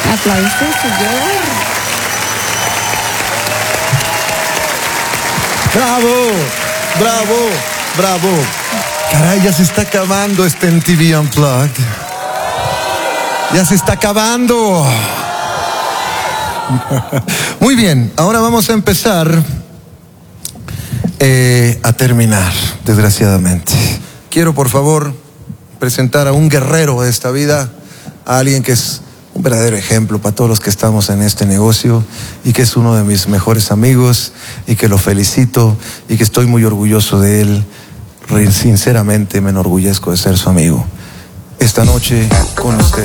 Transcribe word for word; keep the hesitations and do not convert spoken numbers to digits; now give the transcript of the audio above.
Aplausos, señor. ¡Bravo! ¡Bravo! ¡Bravo! Caray, ya se está acabando este M T V Unplugged. Ya se está acabando. Muy bien, ahora vamos a empezar eh, a terminar, desgraciadamente. Quiero, por favor, presentar a un guerrero de esta vida, a alguien que es un verdadero ejemplo para todos los que estamos en este negocio y que es uno de mis mejores amigos y que lo felicito y que estoy muy orgulloso de él. Sinceramente me enorgullezco de ser su amigo. Esta noche con usted.